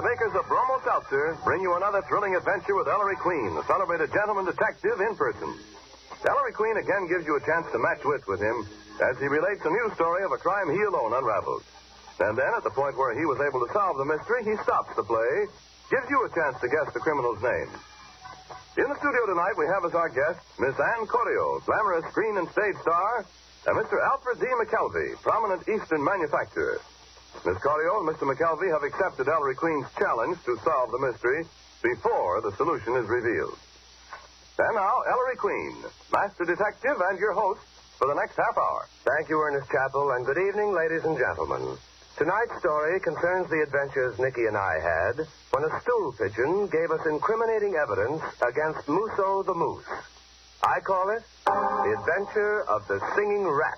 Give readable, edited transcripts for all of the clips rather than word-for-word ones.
the makers of Bromo Seltzer bring you another thrilling adventure with Ellery Queen, the celebrated gentleman detective in person. Ellery Queen again gives you a chance to match wits with him as he relates a new story of a crime he alone unraveled. And then, at the point where he was able to solve the mystery, he stops the play, gives you a chance to guess the criminal's name. In the studio tonight, we have as our guests Miss Ann Corio, glamorous screen and stage star, and Mr. Alfred D. McKelvey, prominent Eastern manufacturer. Miss Corio and Mr. McKelvey have accepted Ellery Queen's challenge to solve the mystery before the solution is revealed. And now, Ellery Queen, master detective and your host for the next half hour. Thank you, Ernest Chappell, and good evening, ladies and gentlemen. Tonight's story concerns the adventures Nicky and I had when a stool pigeon gave us incriminating evidence against Musso the Moose. I call it The Adventure of the Singing Rat.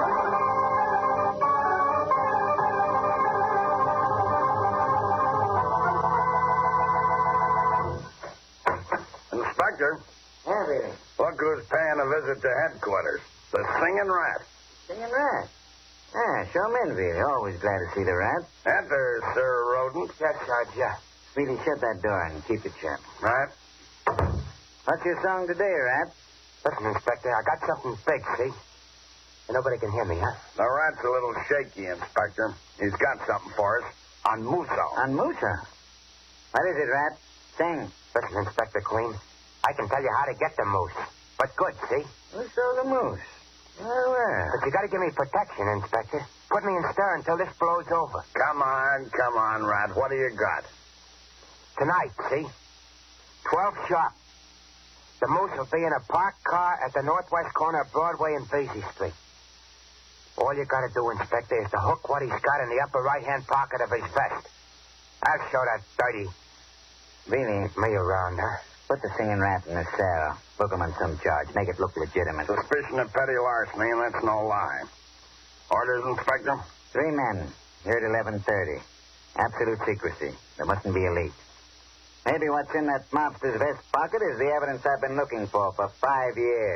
Inspector, Yeah, baby. look who's paying a visit to headquarters. The Singing Rat. Singing rat. Yeah, show him in, Billy. Always glad to see the rat. Enter, Sir Rodent. Yes, Sarge, yeah. Speedy, shut that door and keep it shut. Right? What's your song today, rat? Listen, Inspector, I got something big, see? And nobody can hear me, huh? The rat's a little shaky, Inspector. He's got something for us. On Musso. On Musa. What is it, rat? Sing. Listen, Inspector Queen, I can tell you how to get the moose. But good, see? Musa the moose. Well. But you got to give me protection, Inspector. Put me in stir until this blows over. Come on, Rat. What do you got? Tonight, see? 12 sharp. The moose will be in a parked car at the northwest corner of Broadway and Vesey Street. All you got to do, Inspector, is to hook what he's got in the upper right-hand pocket of his vest. I'll show that dirty Billy, me around, huh? put the singing rat in the cell. Book him on some charge. Make it look legitimate. Suspicion of petty larceny, and that's no lie. Orders, Inspector? 3 men. Here at 11:30. Absolute secrecy. There mustn't be a leak. Maybe what's in that mobster's vest pocket is the evidence I've been looking for 5 years.